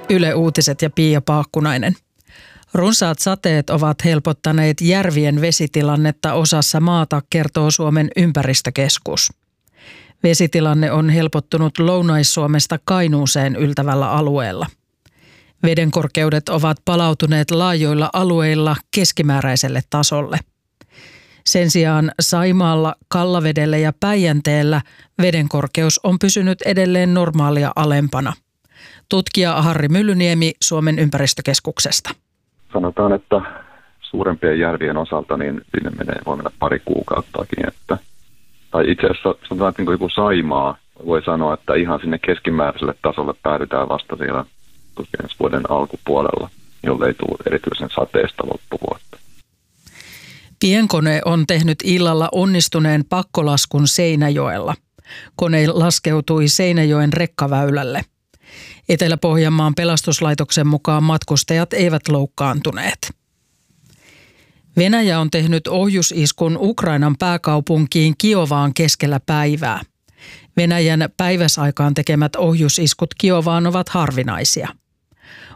Yle Uutiset ja Pia Paakkunainen. Runsaat sateet ovat helpottaneet järvien vesitilannetta osassa maata, kertoo Suomen ympäristökeskus. Vesitilanne on helpottunut Lounais-Suomesta Kainuuseen yltävällä alueella. Vedenkorkeudet ovat palautuneet laajoilla alueilla keskimääräiselle tasolle. Sen sijaan Saimaalla, Kallavedellä ja Päijänteellä vedenkorkeus on pysynyt edelleen normaalia alempana. Tutkija Harri Myllyniemi Suomen ympäristökeskuksesta. Sanotaan, että suurempien järvien osalta niin sinne voi mennä pari kuukauttakin. Tai itse asiassa sanotaan, että niin joku Saimaa voi sanoa, että ihan sinne keskimääräiselle tasolle päädytään vasta siellä vuoden alkupuolella, jollei tule erityisen sateesta loppuvuotta. Pienkone on tehnyt illalla onnistuneen pakkolaskun Seinäjoella. Kone laskeutui Seinäjoen rekkaväylälle. Etelä-Pohjanmaan pelastuslaitoksen mukaan matkustajat eivät loukkaantuneet. Venäjä on tehnyt ohjusiskun Ukrainan pääkaupunkiin Kiovaan keskellä päivää. Venäjän päiväsaikaan tekemät ohjusiskut Kiovaan ovat harvinaisia.